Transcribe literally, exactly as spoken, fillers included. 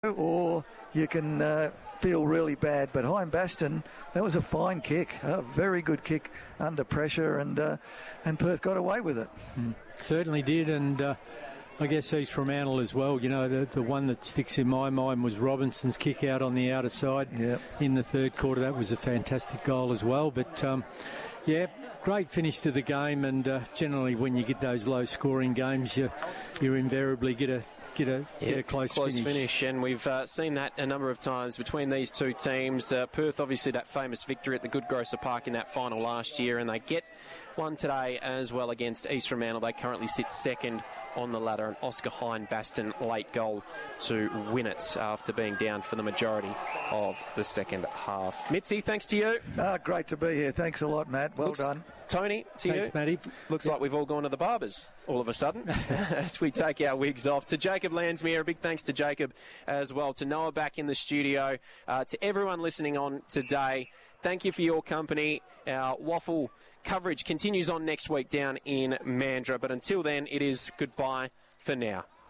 or you can uh, feel really bad. But Hindbaston, that was a fine kick, a very good kick under pressure, and uh, and Perth got away with it. Mm, certainly did, and uh, I guess East Fremantle as well. You know, the, the one that sticks in my mind was Robinson's kick out on the outer side yep. in the third quarter. That was a fantastic goal as well. But, um, yeah, great finish to the game, and uh, generally when you get those low-scoring games, you you invariably get a Get a, yeah, get a close, close finish. finish. And we've uh, seen that a number of times between these two teams. Uh, Perth, obviously, that famous victory at the Goodgrosser Park in that final last year, and they get one today as well against East Fremantle. They currently sit second on the ladder, and Oscar Hindbaston late goal to win it after being down for the majority of the second half. Mitzi, thanks to you. Ah, great to be here. Thanks a lot, Matt. Well Looks, done. Tony, to Thanks, you. Matty. Looks yeah. like we've all gone to the barbers all of a sudden as we take our wigs off. To Jacob Landsmere, a big thanks to Jacob as well. To Noah back in the studio. Uh, to everyone listening on today, thank you for your company. Our waffle coverage continues on next week down in Mandurah. But until then, it is goodbye for now.